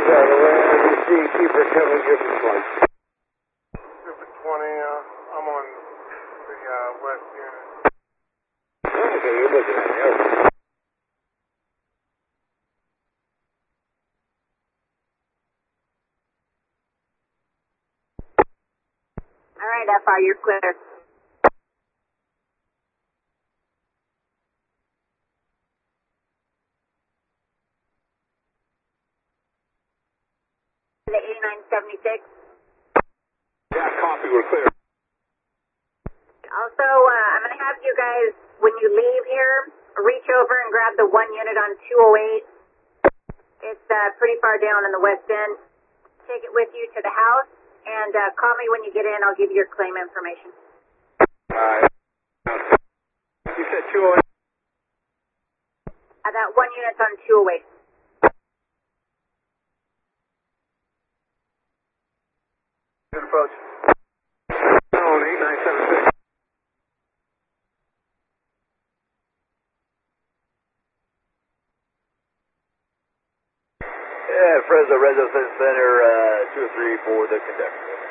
Keeper coming, give us one. Super 20, I'm on the west unit. Okay, you're looking at me. Okay. All right, FR, you're clear. The 8976. Yeah, copy, we're clear. Also, I'm going to have you guys, when you leave here, reach over and grab the one unit on 208. It's pretty far down in the west end. Take it with you to the house, and call me when you get in. I'll give you your claim information. You said 208? That one unit's on 208. Good approach. On 8976. Yeah, Fresno Reso Center, 203 for the conductor.